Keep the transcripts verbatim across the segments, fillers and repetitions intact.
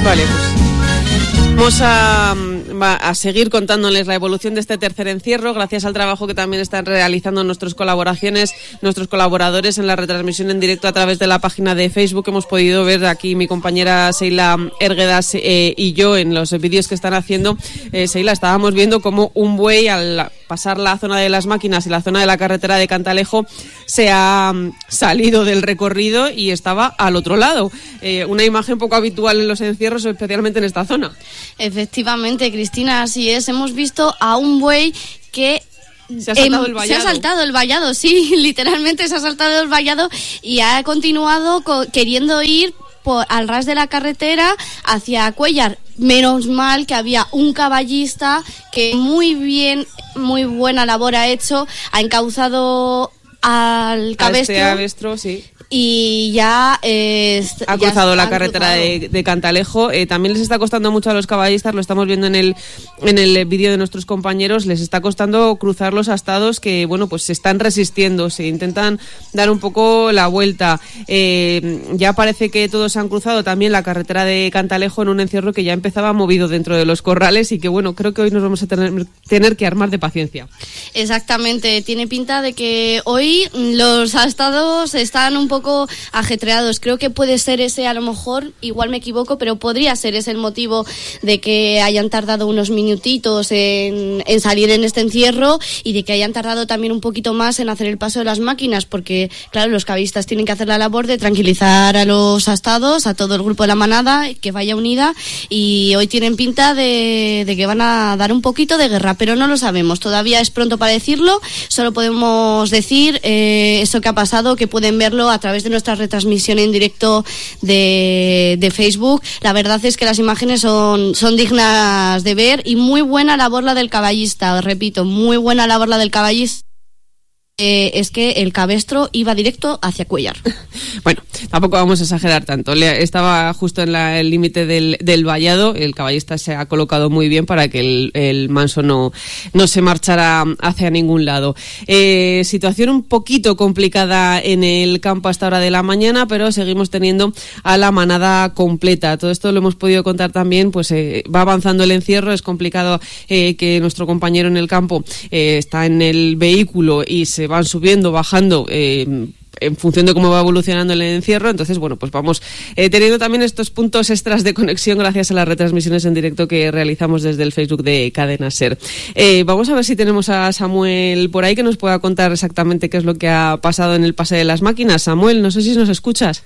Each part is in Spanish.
Vale, pues vamos a, a seguir contándoles la evolución de este tercer encierro, gracias al trabajo que también están realizando nuestras colaboraciones, nuestros colaboradores en la retransmisión en directo a través de la página de Facebook. Hemos podido ver aquí mi compañera Seila Erguedas eh, y yo en los vídeos que están haciendo. Eh, Seila, estábamos viendo cómo un buey al pasar la zona de las máquinas y la zona de la carretera de Cantalejo se ha salido del recorrido y estaba al otro lado. Eh, una imagen poco habitual en los encierros, especialmente en esta zona. Efectivamente, Cristina, así es. Hemos visto a un buey que Se ha saltado el vallado. Se ha saltado el vallado, sí, literalmente se ha saltado el vallado y ha continuado co- queriendo ir por, al ras de la carretera hacia Cuéllar. Menos mal que había un caballista que muy bien, muy buena labor ha hecho, ha encauzado al cabestro. A este cabestro, sí. Y ya eh, ha ya cruzado la carretera de, de Cantalejo. Eh, también les está costando mucho a los caballistas, lo estamos viendo en el en el vídeo de nuestros compañeros, les está costando cruzar los astados que, bueno, pues se están resistiendo, se intentan dar un poco la vuelta. Eh, ya parece que todos han cruzado también la carretera de Cantalejo en un encierro que ya empezaba movido dentro de los corrales y que, bueno, creo que hoy nos vamos a tener, tener que armar de paciencia. Exactamente, tiene pinta de que hoy los astados están un poco poco ajetreados. Creo que puede ser ese, a lo mejor, igual me equivoco, pero podría ser ese el motivo de que hayan tardado unos minutitos en, en salir en este encierro y de que hayan tardado también un poquito más en hacer el paso de las máquinas, porque, claro, los caballistas tienen que hacer la labor de tranquilizar a los astados, a todo el grupo de la manada, que vaya unida, y hoy tienen pinta de, de que van a dar un poquito de guerra, pero no lo sabemos. Todavía es pronto para decirlo, solo podemos decir eh, eso que ha pasado, que pueden verlo a través de nuestra retransmisión en directo de, de Facebook. La verdad es que las imágenes son, son dignas de ver y muy buena labor la del caballista, repito, muy buena labor la del caballista. Eh, es que el cabestro iba directo hacia Cuéllar. Bueno, tampoco vamos a exagerar tanto. Le, estaba justo en la, el límite del, del vallado. El caballista se ha colocado muy bien para que el, el manso no, no se marchara hacia ningún lado. Eh, situación un poquito complicada en el campo hasta hora de la mañana, pero seguimos teniendo a la manada completa. Todo esto lo hemos podido contar también, pues eh, va avanzando el encierro. Es complicado eh, que nuestro compañero en el campo eh, está en el vehículo y se van subiendo, bajando eh, en función de cómo va evolucionando el encierro. Entonces, bueno, pues vamos eh, teniendo también estos puntos extras de conexión gracias a las retransmisiones en directo que realizamos desde el Facebook de Cadena Ser. Eh, vamos a ver si tenemos a Samuel por ahí que nos pueda contar exactamente qué es lo que ha pasado en el pase de las máquinas. Samuel, no sé si nos escuchas.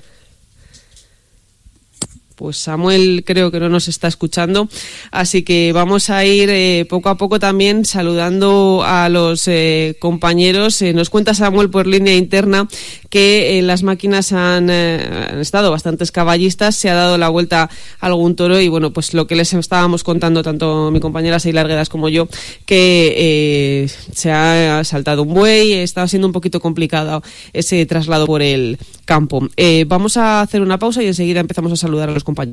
Pues Samuel creo que no nos está escuchando, así que vamos a ir eh, poco a poco también saludando a los eh, compañeros. Eh, nos cuenta Samuel por línea interna que en las máquinas han, eh, han estado bastantes caballistas, se ha dado la vuelta a algún toro y bueno, pues lo que les estábamos contando tanto mi compañera Seila Erguedas como yo, que eh, se ha saltado un buey, está siendo un poquito complicado ese traslado por el campo. Eh, vamos a hacer una pausa y enseguida empezamos a saludar a los compañeros.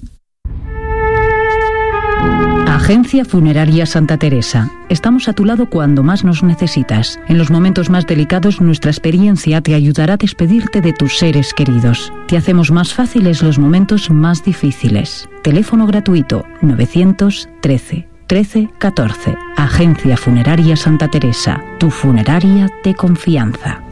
Agencia Funeraria Santa Teresa. Estamos a tu lado cuando más nos necesitas. En los momentos más delicados, nuestra experiencia te ayudará a despedirte de tus seres queridos. Te hacemos más fáciles los momentos más difíciles. Teléfono gratuito novecientos trece trece catorce. Agencia Funeraria Santa Teresa. Tu funeraria de confianza.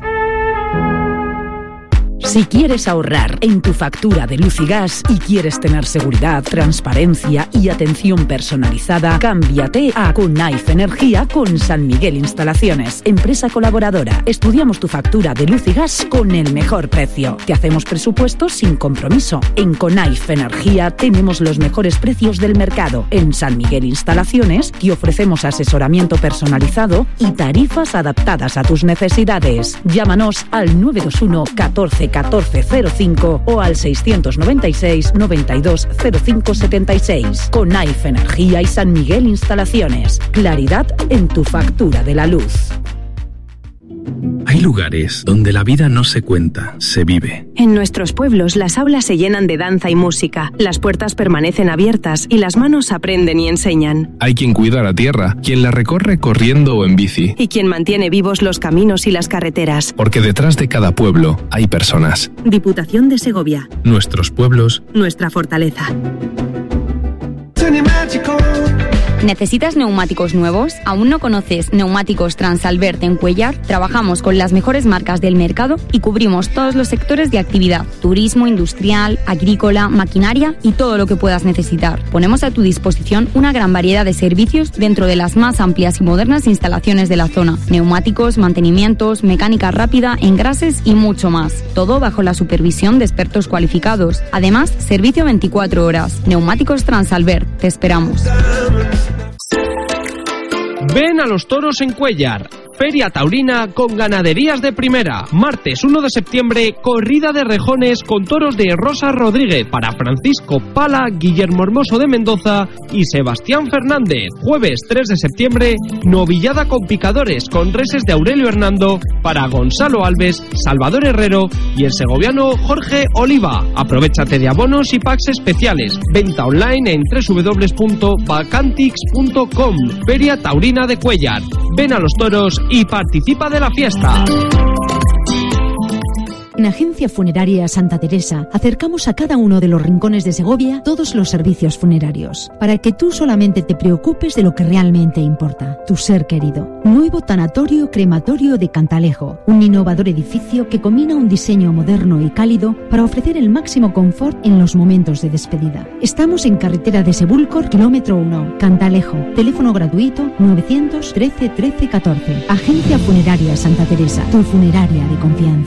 Si quieres ahorrar en tu factura de luz y gas y quieres tener seguridad, transparencia y atención personalizada, cámbiate a Conaif Energía con San Miguel Instalaciones, empresa colaboradora. Estudiamos tu factura de luz y gas con el mejor precio. Te hacemos presupuestos sin compromiso. En Conaif Energía tenemos los mejores precios del mercado. En San Miguel Instalaciones te ofrecemos asesoramiento personalizado y tarifas adaptadas a tus necesidades. Llámanos al nueve dos uno catorce catorce cero cinco o al seiscientos noventa y seis noventa y dos cero cinco setenta y seis. Conaif Energía y San Miguel Instalaciones. Claridad en tu factura de la luz. Hay lugares donde la vida no se cuenta, se vive. En nuestros pueblos las aulas se llenan de danza y música, las puertas permanecen abiertas y las manos aprenden y enseñan. Hay quien cuida la tierra, quien la recorre corriendo o en bici. Y quien mantiene vivos los caminos y las carreteras. Porque detrás de cada pueblo hay personas. Diputación de Segovia. Nuestros pueblos. Nuestra fortaleza. ¿Necesitas neumáticos nuevos? ¿Aún no conoces Neumáticos Transalbert en Cuéllar? Trabajamos con las mejores marcas del mercado y cubrimos todos los sectores de actividad: turismo, industrial, agrícola, maquinaria y todo lo que puedas necesitar. Ponemos a tu disposición una gran variedad de servicios dentro de las más amplias y modernas instalaciones de la zona: neumáticos, mantenimientos, mecánica rápida, engrases y mucho más. Todo bajo la supervisión de expertos cualificados. Además, servicio veinticuatro horas. Neumáticos Transalbert. Te esperamos. Ven a los toros en Cuéllar. Feria taurina con ganaderías de primera. Martes uno de septiembre, corrida de rejones con toros de Rosa Rodríguez para Francisco Pala, Guillermo Hermoso de Mendoza y Sebastián Fernández. Jueves tres de septiembre, novillada con picadores con reses de Aurelio Hernando para Gonzalo Alves, Salvador Herrero y el segoviano Jorge Oliva. Aprovéchate de abonos y packs especiales. Venta online en doble u doble u doble u punto bacantix punto com. Feria taurina de Cuéllar. Ven a los toros y participa de la fiesta. En Agencia Funeraria Santa Teresa acercamos a cada uno de los rincones de Segovia todos los servicios funerarios, para que tú solamente te preocupes de lo que realmente importa, tu ser querido. Nuevo tanatorio crematorio de Cantalejo, un innovador edificio que combina un diseño moderno y cálido para ofrecer el máximo confort en los momentos de despedida. Estamos en carretera de Sebúlcor, kilómetro uno, Cantalejo. Teléfono gratuito novecientos trece trece catorce. Agencia Funeraria Santa Teresa, tu funeraria de confianza.